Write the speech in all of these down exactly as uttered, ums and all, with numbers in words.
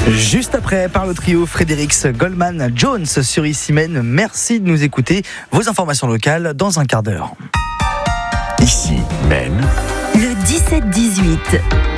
Juste après, par le trio Fredericks, Goldman, Jones sur Ici Mène. Merci de nous écouter. Vos informations locales dans un quart d'heure. Ici Mène. Le dix-sept dix-huit.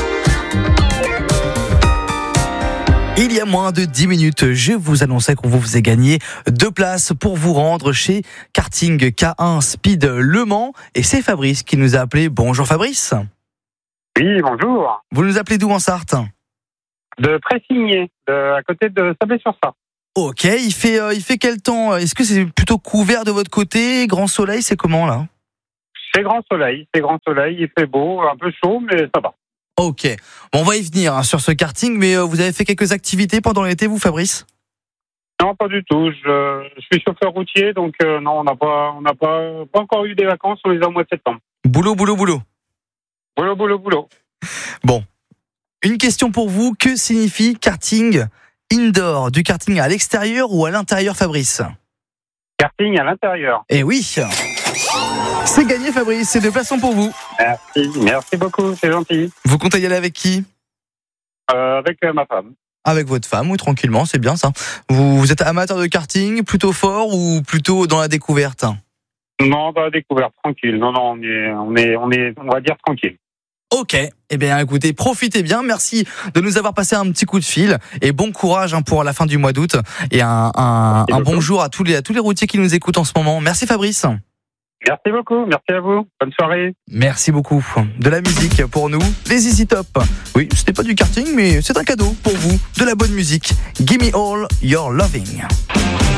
Il y a moins de dix minutes, je vous annonçais qu'on vous faisait gagner deux places pour vous rendre chez Karting K un Speed Le Mans. Et c'est Fabrice qui nous a appelé. Bonjour Fabrice. Oui, bonjour. Vous nous appelez d'où en Sarthe ? De Pressigné, de, à côté de Sablé-sur-Sarthe. Ok, il fait, euh, il fait quel temps ? Est-ce que c'est plutôt couvert de votre côté ? Grand soleil, c'est comment là ? C'est grand soleil, c'est grand soleil, il fait beau, un peu chaud, mais ça va. Ok, bon, on va y venir hein, sur ce karting, mais euh, vous avez fait quelques activités pendant l'été, vous Fabrice ? Non, pas du tout. Je, je suis chauffeur routier, donc euh, non, on n'a pas, on n'a pas, pas encore eu des vacances, on les a au mois de septembre. Boulot, boulot, boulot. Boulot, boulot, boulot. Bon, une question pour vous, que signifie karting indoor ? Du karting à l'extérieur ou à l'intérieur Fabrice ? Karting à l'intérieur. Eh oui, c'est gagné Fabrice, c'est deux places pour vous. Merci, merci beaucoup, c'est gentil. Vous comptez y aller avec qui ? Euh, avec euh, ma femme. Avec votre femme, oui, tranquillement, c'est bien ça. Vous, vous êtes amateur de karting, plutôt fort ou plutôt dans la découverte ? Non, dans la découverte, tranquille. Non, non, on est, on est, on est, on va dire tranquille. Ok, eh bien écoutez, profitez bien, merci de nous avoir passé un petit coup de fil et bon courage hein, pour la fin du mois d'août et un, un, un bonjour à tous, les, à tous les routiers qui nous écoutent en ce moment. Merci Fabrice. Merci beaucoup, merci à vous. Bonne soirée. Merci beaucoup. De la musique pour nous, les Easy Top. Oui, ce n'est pas du karting, mais c'est un cadeau pour vous. De la bonne musique. Give me all your loving.